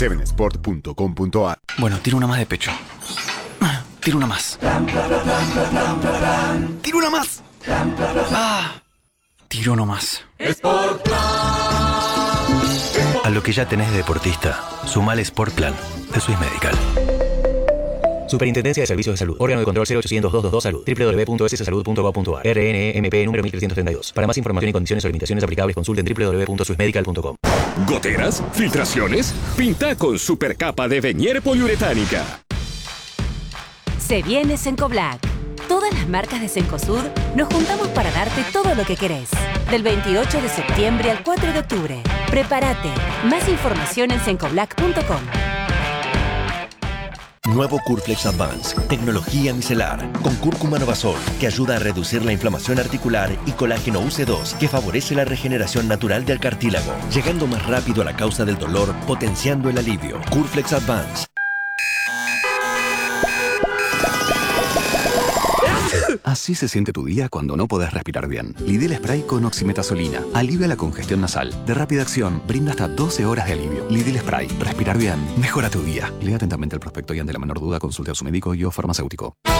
7sport.com.ar. Bueno, tiro una más de pecho. Tiro una más. Tiro una más. Tiro no más. A lo que ya tenés de deportista, sumale Sport Plan de Swiss Medical. Superintendencia de Servicios de Salud. Órgano de control 0800-222 Salud. www.sssalud.gov.ar. RNMP número 1332. Para más información y condiciones o limitaciones aplicables, consulten www.swissmedical.com. ¿Goteras? ¿Filtraciones? Pinta con supercapa de Venier poliuretánica. Se viene Cencoblack. Todas las marcas de Cencosud nos juntamos para darte todo lo que querés. Del 28 de septiembre al 4 de octubre. Prepárate. Más información en cencoblack.com. Nuevo Curflex Advance, tecnología micelar, con cúrcuma novasol, que ayuda a reducir la inflamación articular, y colágeno UC2, que favorece la regeneración natural del cartílago, llegando más rápido a la causa del dolor, potenciando el alivio. Curflex Advance. Así se siente tu día cuando no podés respirar bien. Lidl Spray con oximetazolina alivia la congestión nasal. De rápida acción, brinda hasta 12 horas de alivio. Lidl Spray. Respirar bien. Mejora tu día. Lea atentamente el prospecto y ante la menor duda consulte a su médico y o farmacéutico.